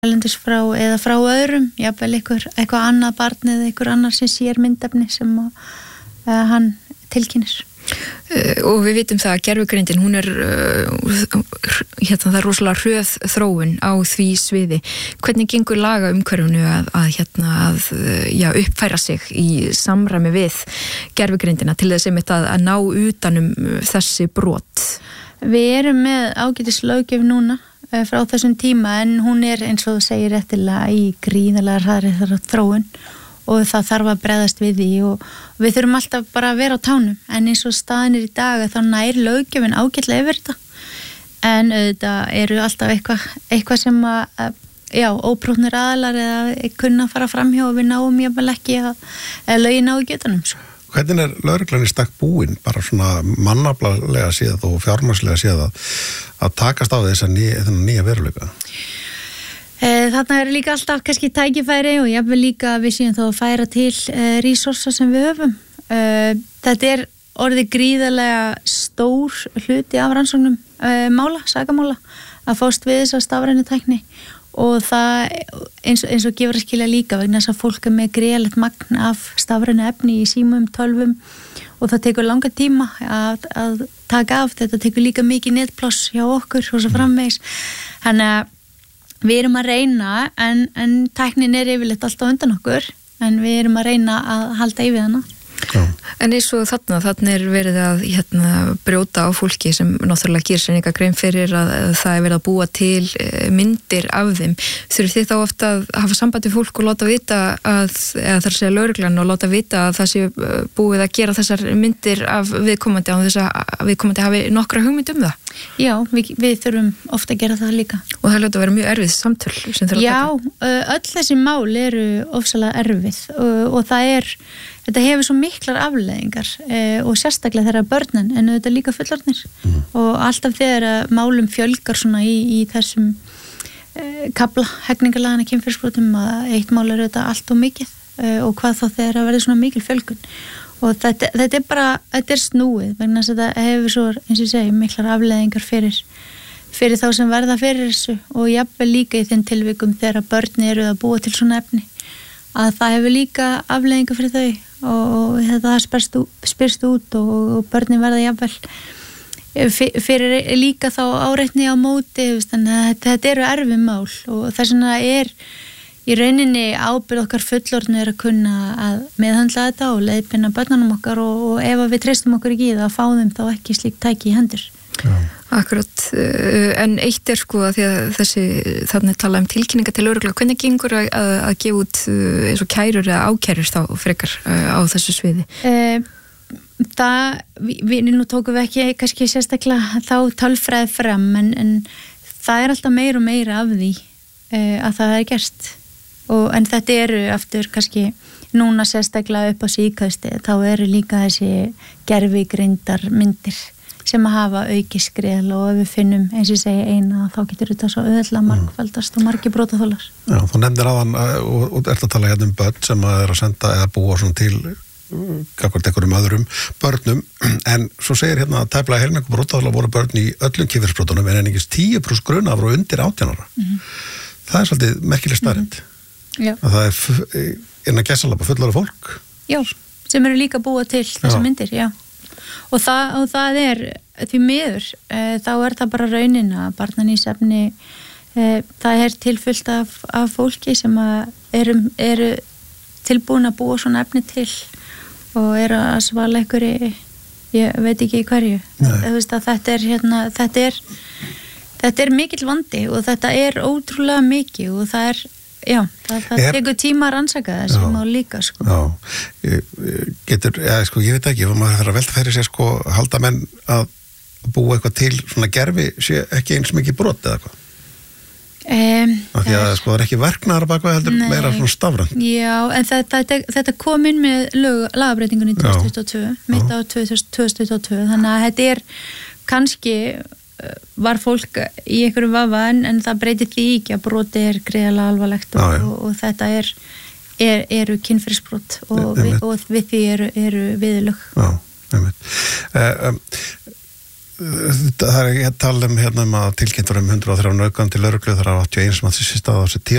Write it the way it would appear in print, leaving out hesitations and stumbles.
erlendis frá eða frá öðrum, jafnvel eitthvað annað barn eða einhver annar sem sér myndefni sem hann tilkynnir. Og við vitum það að gervigreindin, hún er það er rosalega hröð þróun á því sviði. Hvernig gengur lagaumhverfinu að uppfæra sig í samræmi við gervigreindina til þess að ná utanum þessi brot? Við erum með ágætis löggjöf núna frá þessum tíma, en hún er eins og þú segir réttilega í gríðarlega hraðri þróun og það þarf að bregðast við því og við þurfum alltaf bara að vera á tánum, en eins og staðan er í dag þá nær löggjöfin ágætlega yfir þetta, en auðvitað eru alltaf eitthvað sem óprúttnir aðilar eða kunna að fara framhjá og við náum jafnvel ekki að lögin ná í gjötunum. Hvernig er lögreglan í stakk búin, bara svona mannaflalega séð og fjármagslega séð að takast á þennan nýja veruleika? Þarna eru líka alltaf kannski tækifæri og jafnvel líka við séum þá að færa til resursa sem við höfum. Þetta er orðið gríðarlega stór hluti af rannsóknum sakamála, að fást við þessa stafrænu tækni og það eins og gefur að skilja líka vegna þess að fólk er með gríðarlegt magn af stafrænu efni í símum, tölvum og það tekur langa tíma að taka af, þetta tekur líka mikið netpláss hjá okkur og svo framvegis. Þannig að við erum að reyna, en tæknin er yfirleitt alltaf undan okkur, en við erum að reyna að halda í við hana. Já. En eins og þarna er verið að brjóta á fólki sem náttúrulega gerir sér enga grein fyrir að það er verið að búa til myndir af þeim. Þurfið þið þá ofta að hafa samband við fólk og láta vita eða þar segja lögreglan og láta vita að það sé búið að gera þessar myndir af viðkomandi á þess að viðkomandi hafi nokkra hugmynd um það? Já, við þurfum ofta að gera það líka. Og það hljóta að vera mjög erfið samtöl sem þurfa að taka. Já, öll þessi mál eru ofsalega erfið og þetta hefur svo miklar afleiðingar og sérstaklega þeirra börnin en þetta líka fullorðnir og alltaf þegar málum fjölgar svona í þessum kafla hegningarlagana kynferðisbrotum að eitt mál er þetta allt og mikið og hvað þá þegar að verði svona mikil fjölgun og þetta er bara, þetta er snúið vegna þess að þetta hefur svo, eins og ég segi, miklar afleiðingar fyrir þá sem verða fyrir þessu og jafnvel líka í þeim tilvikum þegar börn eru að búa til svona efni að það hefur líka afleiðingar fyrir þau og þetta spyrst út og börnin verða jafnvel fyrir líka þá áreitni á móti, þannig að þetta eru erfið mál og þess vegna er í rauninni ábyrgð okkar fullorðnir að kunna að meðhandla þetta og leiðbeina börnunum okkar og ef við treystum okkur ekki í það, fáum þá ekki slíkt tæki í hendur. Já. Akkurat, en eitt er sko að því að þannig tala tilkynninga til lögreglu, hvernig gengur að gefa út eins og kærur eða ákærur þá frekar á þessu sviði? Nú tókum við ekki kannski sérstaklega þá tölfræði fram en það er alltaf meira og meira af því að það er gert en þetta eru aftur kannski núna sérstaklega upp á síðkasti þá eru líka þessi gervigreindar myndir sem að hafa aukið skriðal og ef við finnum eins og ég segi eina þá getur þetta svo auðvitað margfaldast og margir brotaþolar. Já, þú nefndir áðan og ert að tala hérna börn sem að er að senda eða búa svona til einhverjum öðrum börnum en svo segir hérna að tæplega helmingur brotaþolar voru börn í öllum kynferðisbrotunum en einungis 10% grunaðir voru undir 18 ára. Það er svolítið merkileg staðreynd. Að það er innan gæsalappa fullorðið fólk. Já, sem eru líka búa til þessar myndir, já. Og það er því miður, þá er það bara raunin að barnaníðsefni það er tilfullt af fólki sem eru tilbúin að búa svona efni til og eru að svala einhverju, ég veit ekki hverju þetta er mikill vandi og þetta er ótrúlega mikið og það er það tekur tíma að rannsaka þessi mál líka sko. Já, ég veit ekki, ef maður þarf að velta fyrir sér sko, halda menn að búa eitthvað til svona gerfi sé ekki eins mikið brot eða eitthvað? Af því að sko það er ekki verknaðar baka heldur meira svona stafrænt. Já, en þetta kom inn með lagabreitingunni í 2022, mitt á 2022, þannig að þetta er kannski var fólk í einhverju vafa en það breytir því ekki að broti er greiðlega alvarlegt og þetta eru kynferðisbrot og við því eru viðurlög. Já, einmitt. Það er að tala hérna að tilkynnt var 103 nauðgan til lögreglu þar á 81 sem að þessi stað á þessi 10